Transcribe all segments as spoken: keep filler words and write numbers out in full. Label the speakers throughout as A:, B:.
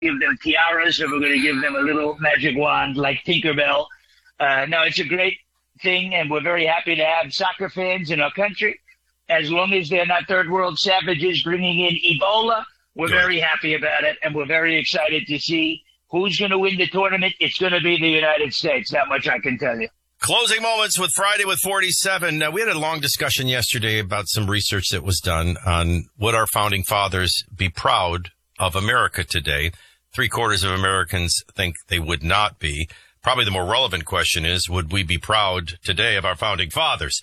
A: give them tiaras, or we're going to give them a little magic wand like Tinkerbell. Uh, no, it's a great thing, and we're very happy to have soccer fans in our country. As long as they're not third world savages bringing in Ebola, we're Good. very happy about it, and we're very excited to see who's going to win the tournament. It's going to be the United States. That much I can tell you.
B: Closing moments with Friday with forty-seven. Uh, we had a long discussion yesterday about some research that was done on would our founding fathers be proud of America today. Three quarters of Americans think they would not be. Probably the more relevant question is, would we be proud today of our founding fathers?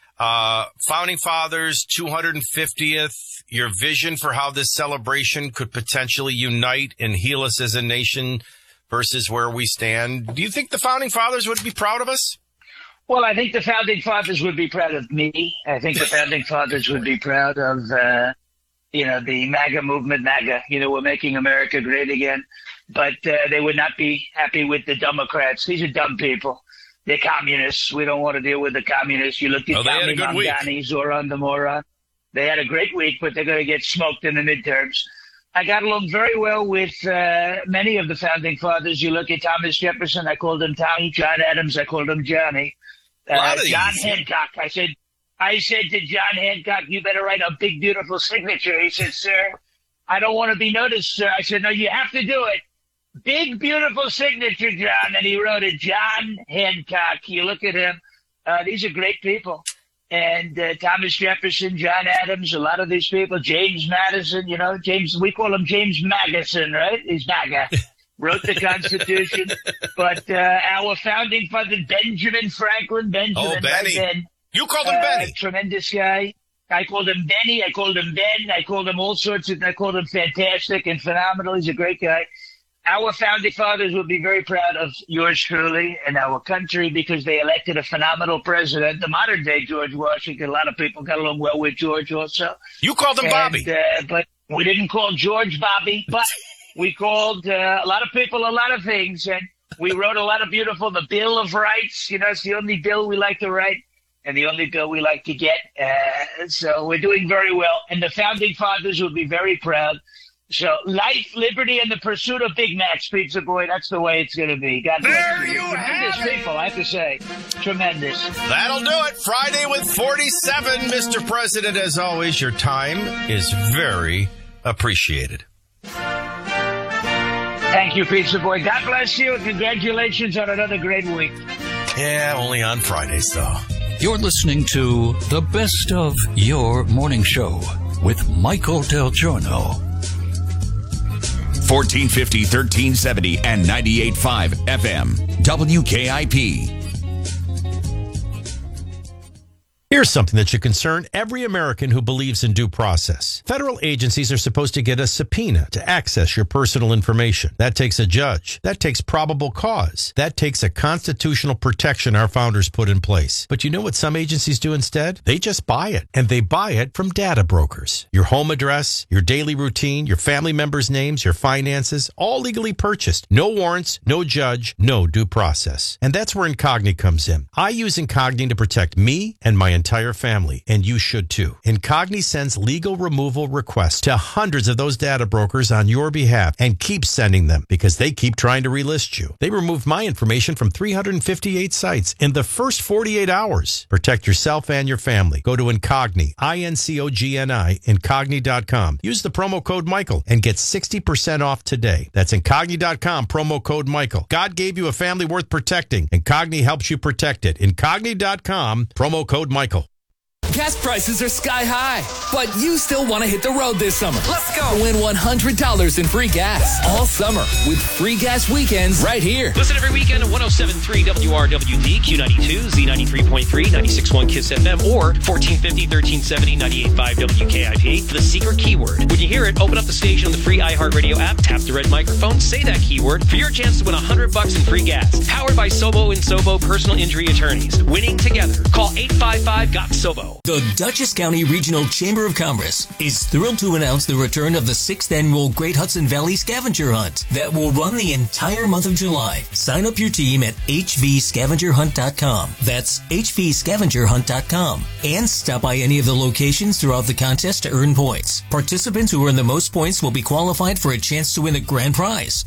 B: Uh, founding fathers, two hundred fiftieth, your vision for how this celebration could potentially unite and heal us as a nation versus where we stand. Do you think the founding fathers would be proud of us?
A: Well, I think the founding fathers would be proud of me. I think the founding fathers would be proud of, uh, you know, the MAGA movement, MAGA. You know, we're making America great again. But uh, they would not be happy with the Democrats. These are dumb people. They're communists. We don't want to deal with the communists. You look at
B: oh,
A: Tommy Mamdani, Zoran the Moron. They had a great week, but they're going to get smoked in the midterms. I got along very well with uh, many of the founding fathers. You look at Thomas Jefferson, I called him Tommy. John Adams, I called him Johnny. Uh, John Hancock, I said, I said to John Hancock, you better write a big, beautiful signature. He said, sir, I don't want to be noticed, sir. I said, no, you have to do it. Big, beautiful signature, John. And he wrote it, John Hancock. You look at him. Uh, these are great people. And uh, Thomas Jefferson, John Adams, a lot of these people, James Madison, you know, James, we call him James Magison, right? He's MAGA. Wrote the Constitution. But uh, our founding father, Benjamin Franklin, Benjamin.
B: Oh, Benny.
A: Ben,
B: you called him
A: uh,
B: Benny.
A: Tremendous guy. I called him Benny. I called him Ben. I called him all sorts of, I called him fantastic and phenomenal. He's a great guy. Our founding fathers would be very proud of yours truly and our country because they elected a phenomenal president, the modern day George Washington. A lot of people got along well with George also.
B: You called him
A: and,
B: Bobby.
A: Uh, but we didn't call George Bobby, but we called uh, a lot of people a lot of things. And we wrote a lot of beautiful, the Bill of Rights. You know, it's the only bill we like to write and the only bill we like to get. Uh, so we're doing very well. And the founding fathers would be very proud. So, life, liberty, and the pursuit of Big Macs, Pizza Boy. That's the way it's going to be. God bless
B: there
A: you.
B: you
A: Tremendous
B: have it.
A: people, I have to say. Tremendous.
B: That'll do it. Friday with forty-seven. Mister President, as always, your time is very appreciated.
A: Thank you, Pizza Boy. God bless you. Congratulations on another great week.
B: Yeah, only on Fridays, though.
C: You're listening to the best of your morning show with Michael Del Giorno.
D: fourteen fifty, thirteen seventy, and ninety-eight point five F M. W K I P.
B: Here's something that should concern every American who believes in due process. Federal agencies are supposed to get a subpoena to access your personal information. That takes a judge. That takes probable cause. That takes a constitutional protection our founders put in place. But you know what some agencies do instead? They just buy it. And they buy it from data brokers. Your home address, your daily routine, your family members' names, your finances, all legally purchased. No warrants, no judge, no due process. And that's where Incogni comes in. I use Incogni to protect me and my entire family, and you should too. Incogni sends legal removal requests to hundreds of those data brokers on your behalf and keeps sending them because they keep trying to relist you. They removed my information from three hundred fifty-eight sites in the first forty-eight hours. Protect yourself and your family. Go to Incogni, I N C O G N I, Incogni dot com. Use the promo code Michael and get sixty percent off today. That's Incogni dot com, promo code Michael. God gave you a family worth protecting. Incogni helps you protect it. Incogni dot com, promo code Michael.
E: Gas prices are sky high, but you still want to hit the road this summer. Let's go. Win one hundred dollars in free gas all summer with free gas weekends right here.
F: Listen every weekend at one oh seven point three W R W D, Q ninety-two, Z ninety-three point three, ninety-six point one KISS F M, or fourteen fifty, thirteen seventy, ninety-eight point five W K I P. The secret keyword. When you hear it, open up the station on the free iHeartRadio app, tap the red microphone, say that keyword for your chance to win one hundred bucks in free gas. Powered by Sobo and Sobo Personal Injury Attorneys. Winning together. Call eight five five, G O T, S O B O.
G: The Dutchess County Regional Chamber of Commerce is thrilled to announce the return of the sixth annual Great Hudson Valley Scavenger Hunt that will run the entire month of July. Sign up your team at h v scavenger hunt dot com. That's h v scavenger hunt dot com. And stop by any of the locations throughout the contest to earn points. Participants who earn the most points will be qualified for a chance to win the grand prize.